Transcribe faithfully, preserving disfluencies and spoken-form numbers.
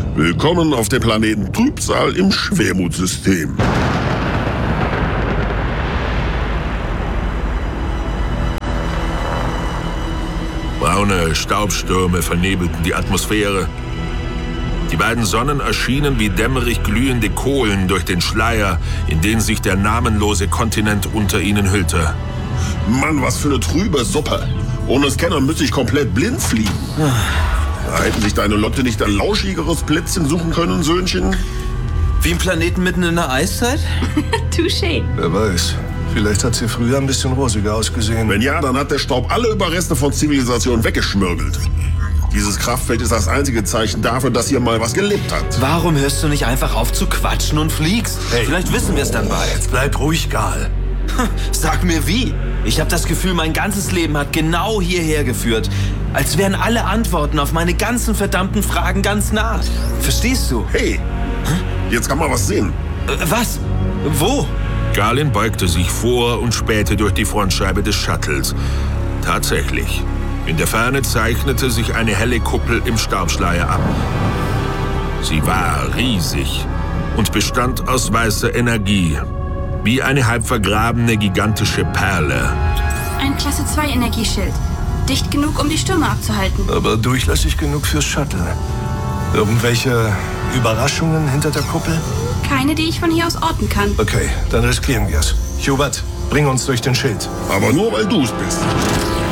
Willkommen auf dem Planeten Trübsal im Schwermutsystem. Braune Staubstürme vernebelten die Atmosphäre. Die beiden Sonnen erschienen wie dämmerig glühende Kohlen durch den Schleier, in den sich der namenlose Kontinent unter ihnen hüllte. Mann, was für eine trübe Suppe. Ohne Scanner müsste ich komplett blind fliegen. Da hätten sich deine Lotte nicht ein lauschigeres Plätzchen suchen können, Söhnchen? Wie ein Planeten mitten in der Eiszeit? Touché. Wer weiß. Vielleicht hat sie früher ein bisschen rosiger ausgesehen. Wenn ja, dann hat der Staub alle Überreste von Zivilisation weggeschmürgelt. Dieses Kraftfeld ist das einzige Zeichen dafür, dass hier mal was gelebt hat. Warum hörst du nicht einfach auf zu quatschen und fliegst? Hey. Vielleicht wissen wir es dann bald. Jetzt bleib ruhig, Gal. Sag mir wie. Ich habe das Gefühl, mein ganzes Leben hat genau hierher geführt. Als wären alle Antworten auf meine ganzen verdammten Fragen ganz nah. Verstehst du? Hey, jetzt kann man was sehen. Äh, was? Wo? Galen beugte sich vor und spähte durch die Frontscheibe des Shuttles. Tatsächlich. In der Ferne zeichnete sich eine helle Kuppel im Staubschleier ab. Sie war riesig und bestand aus weißer Energie, wie eine halb vergrabene gigantische Perle. Ein Klasse zwei Energieschild. Dicht genug, um die Stürme abzuhalten. Aber durchlässig genug fürs Shuttle. Irgendwelche Überraschungen hinter der Kuppel? Keine, die ich von hier aus orten kann. Okay, dann riskieren wir's. Hubert, bring uns durch den Schild. Aber nur, weil du es bist.